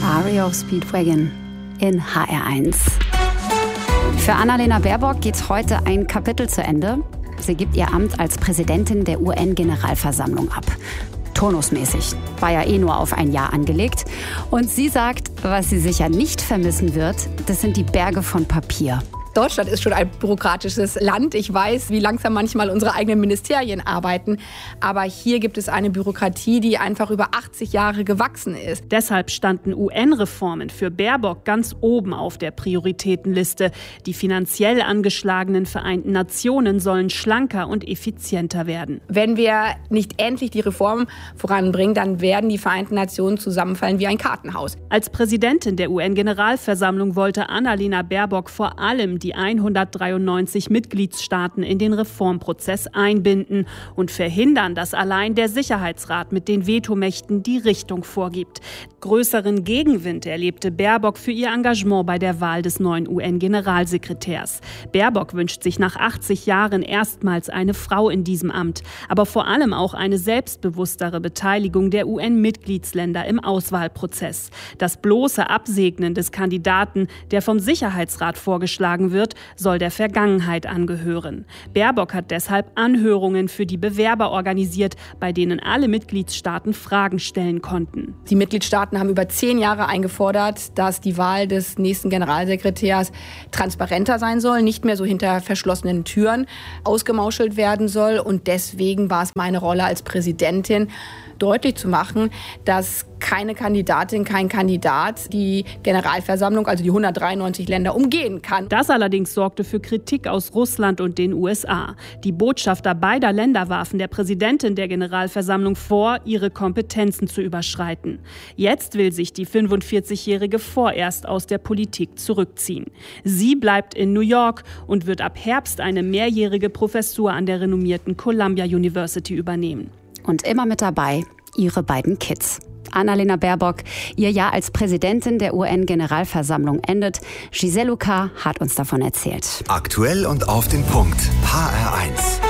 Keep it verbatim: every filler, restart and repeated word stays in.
R E O Speedwagon in H R eins. Für Annalena Baerbock geht heute ein Kapitel zu Ende. Sie gibt ihr Amt als Präsidentin der U N-Generalversammlung ab. Turnusmäßig. War ja eh nur auf ein Jahr angelegt. Und sie sagt, was sie sicher nicht vermissen wird, das sind die Berge von Papier. Deutschland ist schon ein bürokratisches Land. Ich weiß, wie langsam manchmal unsere eigenen Ministerien arbeiten. Aber hier gibt es eine Bürokratie, die einfach über achtzig Jahre gewachsen ist. Deshalb standen U N-Reformen für Baerbock ganz oben auf der Prioritätenliste. Die finanziell angeschlagenen Vereinten Nationen sollen schlanker und effizienter werden. Wenn wir nicht endlich die Reform voranbringen, dann werden die Vereinten Nationen zusammenfallen wie ein Kartenhaus. Als Präsidentin der U N-Generalversammlung wollte Annalena Baerbock vor allem die hundertdreiundneunzig Mitgliedstaaten in den Reformprozess einbinden und verhindern, dass allein der Sicherheitsrat mit den Vetomächten die Richtung vorgibt. Größeren Gegenwind erlebte Baerbock für ihr Engagement bei der Wahl des neuen U N-Generalsekretärs. Baerbock wünscht sich nach achtzig Jahren erstmals eine Frau in diesem Amt, aber vor allem auch eine selbstbewusstere Beteiligung der U N-Mitgliedsländer im Auswahlprozess. Das bloße Absegnen des Kandidaten, der vom Sicherheitsrat vorgeschlagen wird, soll der Vergangenheit angehören. Baerbock hat deshalb Anhörungen für die Bewerber organisiert, bei denen alle Mitgliedstaaten Fragen stellen konnten. Die Mitgliedstaaten haben über zehn Jahre eingefordert, dass die Wahl des nächsten Generalsekretärs transparenter sein soll, nicht mehr so hinter verschlossenen Türen ausgemauschelt werden soll. Und deswegen war es meine Rolle als Präsidentin, deutlich zu machen, dass keine Kandidatin, kein Kandidat die Generalversammlung, also die hundertdreiundneunzig Länder, umgehen kann. Das allerdings sorgte für Kritik aus Russland und den U S A. Die Botschafter beider Länder warfen der Präsidentin der Generalversammlung vor, ihre Kompetenzen zu überschreiten. Jetzt will sich die fünfundvierzigjährige vorerst aus der Politik zurückziehen. Sie bleibt in New York und wird ab Herbst eine mehrjährige Professur an der renommierten Columbia University übernehmen. Und immer mit dabei ihre beiden Kids. Annalena Baerbock, ihr Jahr als Präsidentin der U N-Generalversammlung endet. Giselle Lucas hat uns davon erzählt. Aktuell und auf den Punkt. H R eins.